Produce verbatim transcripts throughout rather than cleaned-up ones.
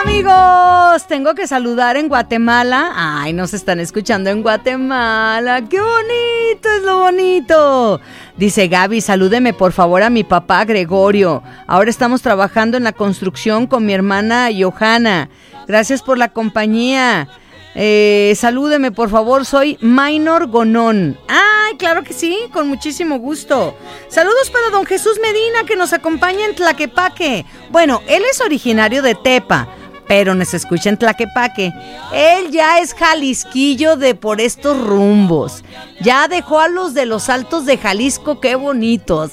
amigos, tengo que saludar en Guatemala. Ay, nos están escuchando en Guatemala. ¡Qué bonito es lo bonito! Dice Gaby, salúdeme por favor a mi papá Gregorio. Ahora estamos trabajando en la construcción con mi hermana Johanna. Gracias por la compañía. Eh, salúdeme por favor, soy Minor Gonón. Ay, claro que sí, con muchísimo gusto. Saludos para don Jesús Medina, que nos acompaña en Tlaquepaque. Bueno, él es originario de Tepa, pero nos escucha en Tlaquepaque. Él ya es jalisquillo de por estos rumbos. Ya dejó a los de los Altos de Jalisco, qué bonitos.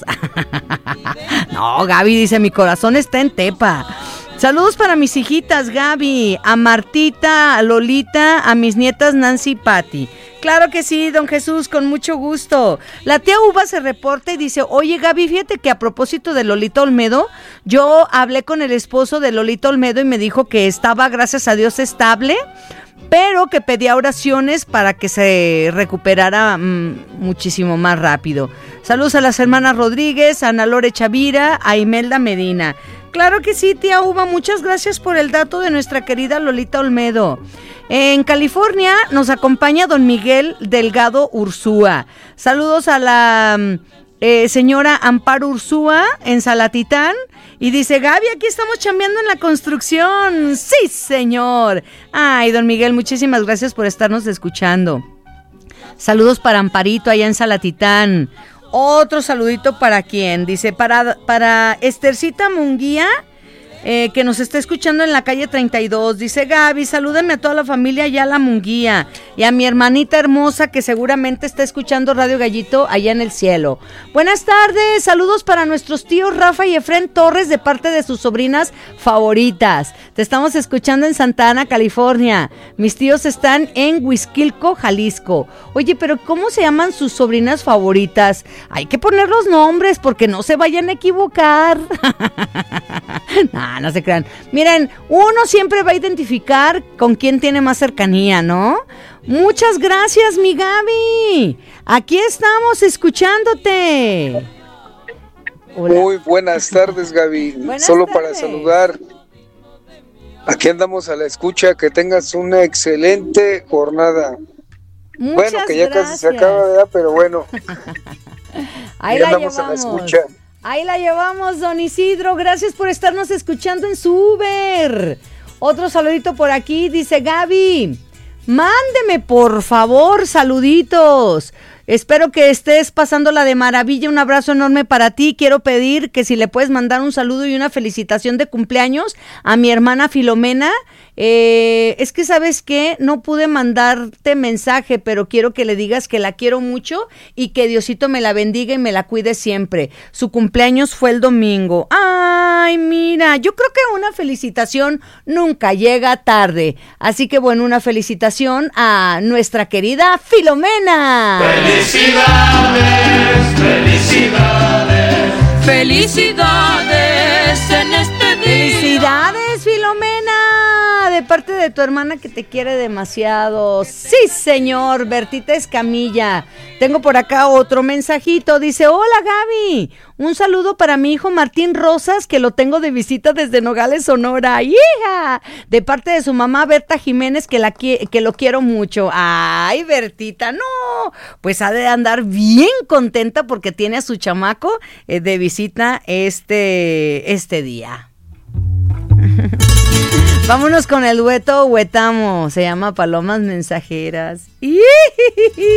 No, Gaby dice, mi corazón está en Tepa. Saludos para mis hijitas Gaby, a Martita, a Lolita, a mis nietas Nancy y Patti. Claro que sí, don Jesús, con mucho gusto. La tía Uva se reporta y dice, oye Gaby, fíjate que a propósito de Lolita Olmedo, yo hablé con el esposo de Lolita Olmedo y me dijo que estaba, gracias a Dios, estable, pero que pedía oraciones para que se recuperara mmm, muchísimo más rápido. Saludos a las hermanas Rodríguez, a Ana Lore Chavira, a Imelda Medina. Claro que sí, tía Uva, muchas gracias por el dato de nuestra querida Lolita Olmedo. En California nos acompaña don Miguel Delgado Ursúa. Saludos a la eh, señora Amparo Ursúa en Salatitán. Y dice, Gaby, aquí estamos chambeando en la construcción. ¡Sí, señor! Ay, don Miguel, muchísimas gracias por estarnos escuchando. Saludos para Amparito allá en Salatitán. Otro saludito para quién, dice, para, para Estercita Munguía, eh, que nos está escuchando en la calle treinta y dos, dice, Gaby, salúdame a toda la familia allá a la Munguía, y a mi hermanita hermosa que seguramente está escuchando Radio Gallito allá en el cielo. Buenas tardes, saludos para nuestros tíos Rafa y Efrén Torres de parte de sus sobrinas favoritas. Te estamos escuchando en Santa Ana, California. Mis tíos están en Huizquilco, Jalisco. Oye, pero ¿cómo se llaman sus sobrinas favoritas? Hay que poner los nombres porque no se vayan a equivocar. No, no se crean. Miren, uno siempre va a identificar con quién tiene más cercanía, ¿no? Muchas gracias, mi Gaby. Aquí estamos escuchándote. Hola. Muy buenas tardes, Gaby. Buenas Solo tardes. Para saludar. Aquí andamos a la escucha. Que tengas una excelente jornada. Muchas bueno, que ya gracias. Casi se acaba, ¿verdad? Pero bueno. Ahí ya la andamos llevamos. a la escucha. Ahí la llevamos, don Isidro. Gracias por estarnos escuchando en su Uber. Otro saludito por aquí. Dice Gaby, mándeme por favor saluditos. Espero que estés pasándola de maravilla. Un abrazo enorme para ti. Quiero pedir que si le puedes mandar un saludo y una felicitación de cumpleaños a mi hermana Filomena. Eh, es que, ¿sabes qué? No pude mandarte mensaje, pero quiero que le digas que la quiero mucho y que Diosito me la bendiga y me la cuide siempre. Su cumpleaños fue el domingo. Ay, mira, yo creo que una felicitación nunca llega tarde. Así que, bueno, una felicitación a nuestra querida Filomena. Felicidades, felicidades, felicidades en este día. Felicidades, Filomena, de parte de tu hermana que te quiere demasiado. Sí, señor, Bertita Escamilla. Tengo por acá otro mensajito. Dice, hola, Gaby. Un saludo para mi hijo Martín Rosas, que lo tengo de visita desde Nogales, Sonora. ¡Hija! De parte de su mamá Berta Jiménez, que, la, que lo quiero mucho. Ay, Bertita, no. Pues ha de andar bien contenta porque tiene a su chamaco eh, de visita este, este día. Vámonos con el dueto Huetamo. Se llama Palomas Mensajeras.